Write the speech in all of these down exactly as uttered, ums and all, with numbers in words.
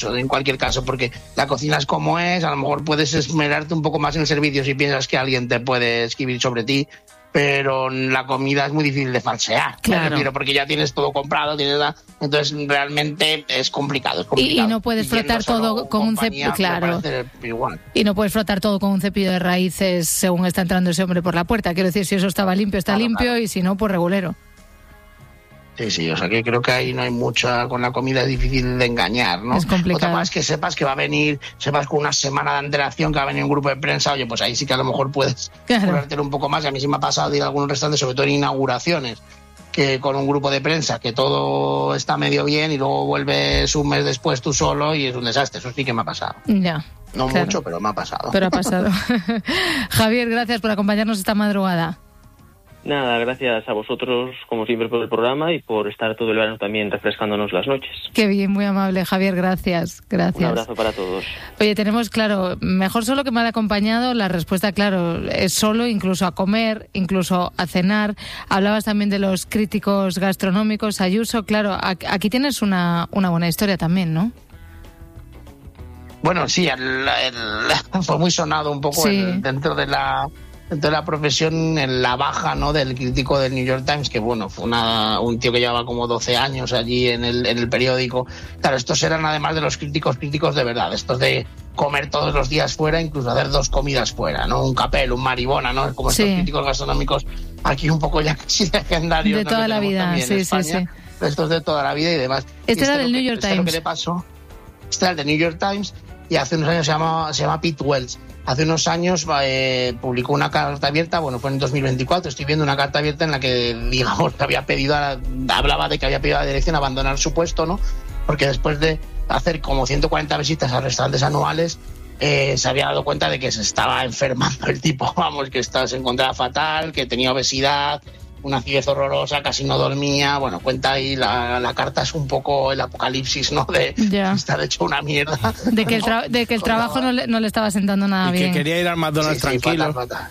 en cualquier caso, porque la cocina es como es, a lo mejor puedes esmerarte un poco más en el servicio si piensas que alguien te puede escribir sobre ti, pero la comida es muy difícil de falsear, claro. Refiero, porque ya tienes todo comprado, tienes la... entonces realmente es complicado, es complicado. Y, y no puedes frotar todo con un cepillo, claro. Y no puedes frotar todo con un cepillo de raíces según está entrando ese hombre por la puerta. Quiero decir, si eso estaba limpio, está claro, limpio, claro. Y si no, pues regulero. Sí, sí, o sea que creo que ahí no hay mucha, con la comida es difícil de engañar, ¿no? Es complicado. Otra cosa es que sepas que va a venir, sepas con una semana de antelación que va a venir un grupo de prensa, oye, pues ahí sí que a lo mejor puedes ponerte un poco más, y a mí sí me ha pasado de ir a algunos restaurantes, sobre todo en inauguraciones, que con un grupo de prensa, que todo está medio bien y luego vuelves un mes después tú solo y es un desastre, eso sí que me ha pasado. Ya. No claro. mucho, pero me ha pasado. Pero ha pasado. Javier, gracias por acompañarnos esta madrugada. Nada, gracias a vosotros, como siempre, por el programa y por estar todo el verano también refrescándonos las noches. Qué bien, muy amable, Javier, gracias. Gracias. Un abrazo para todos. Oye, tenemos, claro, mejor solo que mal acompañado. La respuesta, claro, es solo, incluso a comer, incluso a cenar. Hablabas también de los críticos gastronómicos. Ayuso, claro, aquí tienes una, una buena historia también, ¿no? Bueno, sí, el, el, fue muy sonado un poco sí. el, dentro de la... de la profesión en la baja, ¿no?, del crítico del New York Times, que bueno, fue una, un tío que llevaba como doce años allí en el, en el periódico. Claro, estos eran además de los críticos, críticos de verdad, estos de comer todos los días fuera, incluso hacer dos comidas fuera, ¿no? Un Capel, un Maribona, ¿no? Como sí. estos críticos gastronómicos aquí un poco ya casi legendarios. De ¿no?, toda la vida, sí, España, sí, sí. Estos de toda la vida y demás. Este, y era este del New que, York este Times. Lo que le pasó, este era el del New York Times, y hace unos años se llama, se llama Pete Wells. Hace unos años eh, publicó una carta abierta, bueno, fue en dos mil veinticuatro, estoy viendo una carta abierta en la que, digamos, que había pedido, a la, hablaba de que había pedido a la dirección abandonar su puesto, ¿no? Porque después de hacer como ciento cuarenta visitas a restaurantes anuales, eh, se había dado cuenta de que se estaba enfermando el tipo, vamos, que estaba, se encontraba fatal, que tenía obesidad, una acidez horrorosa, casi no dormía. Bueno, cuenta ahí, la, la carta es un poco el apocalipsis, ¿no? De ya. estar hecho una mierda. De que el, tra- de que el trabajo no le, no le estaba sentando nada y bien. Que quería ir al McDonald's sí, tranquilo. Sí, fatal,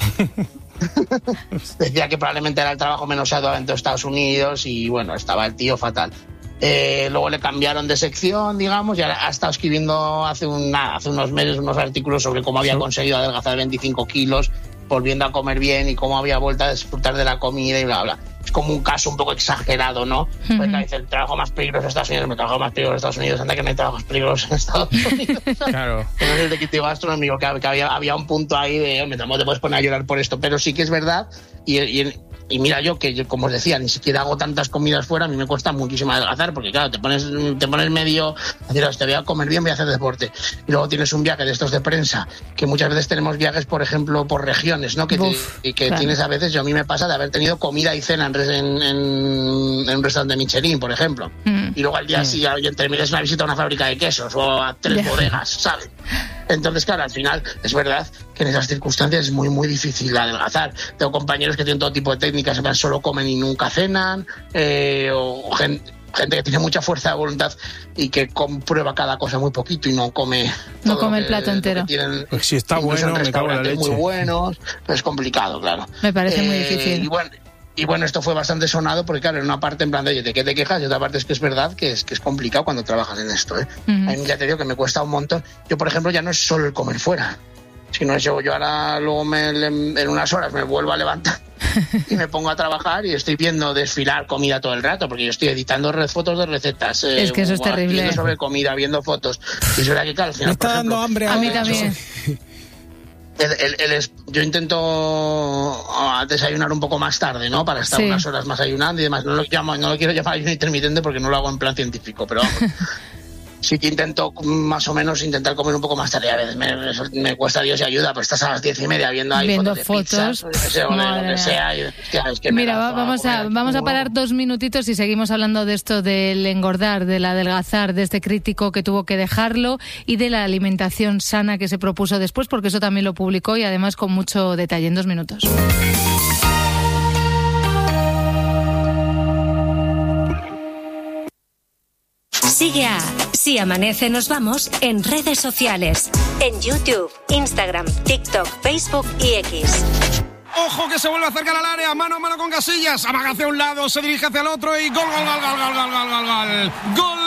fatal. Decía que probablemente era el trabajo menos odiado en Estados Unidos y bueno, estaba el tío fatal. Eh, luego le cambiaron de sección, digamos, y ha estado escribiendo hace, una, hace unos meses unos artículos sobre cómo había conseguido adelgazar veinticinco kilos, volviendo a comer bien y cómo había vuelto a disfrutar de la comida y bla, bla. Es como un caso un poco exagerado, ¿no? Uh-huh. Porque dice, el trabajo más peligroso en Estados Unidos, me trabajo más peligroso en Estados Unidos, anda que no hay trabajos peligrosos en Estados Unidos. Claro. Pero es el de crítico gastronómico, que, que había, había un punto ahí de, hombre, no te puedes poner a llorar por esto, pero sí que es verdad, y, y, y mira yo que, como os decía, ni siquiera hago tantas comidas fuera, a mí me cuesta muchísimo adelgazar, porque claro, te pones, te pones medio, decir, te voy a comer bien, voy a hacer deporte, y luego tienes un viaje de estos de prensa, que muchas veces tenemos viajes, por ejemplo, por regiones, ¿no? Que, Uf, te, y que claro. tienes a veces, yo a mí me pasa de haber tenido comida y cena en, en, en, en un restaurante de Michelin, por ejemplo, mm. y luego al día mm. siguiente terminas una visita a una fábrica de quesos o a tres yeah. bodegas, ¿sabes? Entonces, claro, al final es verdad que en esas circunstancias es muy, muy difícil adelgazar. Tengo compañeros que tienen todo tipo de técnicas, solo comen y nunca cenan, eh, o gente, gente que tiene mucha fuerza de voluntad y que comprueba cada cosa muy poquito y no come no todo come que, el plato entero. Tienen, pues si está bueno, me cago en la leche. Muy buenos, pero es complicado, claro. Me parece eh, muy difícil. Y bueno, Y bueno, esto fue bastante sonado porque, claro, en una parte en plan de, oye, ¿de qué te quejas? Y otra parte es que es verdad que es, que es complicado cuando trabajas en esto, ¿eh? Uh-huh. A mí ya te digo que me cuesta un montón. Yo, por ejemplo, ya no es solo el comer fuera, sino es yo, yo ahora luego me, en unas horas me vuelvo a levantar y me pongo a trabajar y estoy viendo desfilar comida todo el rato, porque yo estoy editando fotos de recetas. Eh, es que eso es terrible. Viendo sobre comida, viendo fotos. Y es verdad que, claro, al final, me está por ejemplo, dando hambre a mí también. El, el, el, yo intento desayunar un poco más tarde, ¿no? Para estar sí. unas horas más ayunando y demás. No lo, llamo, no lo quiero llamar ayuno intermitente porque no lo hago en plan científico, pero vamos. Sí que intento más o menos intentar comer un poco más tarde. A veces me, me cuesta Dios y ayuda, pues estás a las diez y media viendo ahí viendo fotos, fotos. De pizzas, o de lo que sea. Y, hostia, es que Mira, va, vamos, a, vamos a parar dos minutitos y seguimos hablando de esto del engordar, del adelgazar, de este crítico que tuvo que dejarlo y de la alimentación sana que se propuso después, porque eso también lo publicó y además con mucho detalle. En dos minutos. Sigue a Si Amanece Nos Vamos en redes sociales, en YouTube, Instagram, TikTok, Facebook y X. Ojo que se vuelve a acercar al área, mano a mano con Casillas, amaga hacia un lado, se dirige hacia el otro y gol, gol, gol, gol, gol, gol, gol, gol, gol.